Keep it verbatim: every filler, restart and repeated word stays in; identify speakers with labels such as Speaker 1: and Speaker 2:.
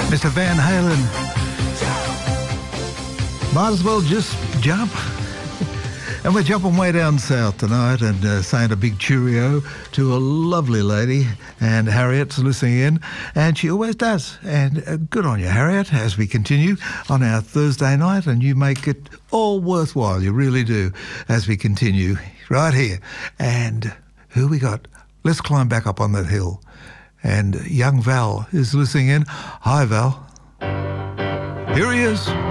Speaker 1: Mister Van Halen. Might as well just jump. And we're jumping way down south tonight and uh, saying a big cheerio to a lovely lady. And Harriet's listening in, and she always does. And uh, good on you, Harriet, as we continue on our Thursday night, and you make it all worthwhile. You really do, as we continue right here. And who we got? Let's climb back up on that hill. And young Val is listening in. Hi, Val. Here he is.